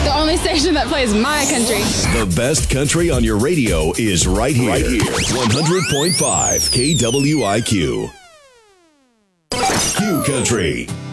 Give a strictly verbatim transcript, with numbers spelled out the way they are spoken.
The only station that plays my country. The best country on your radio is right here. Right here. one hundred point five K W I Q. Q Country.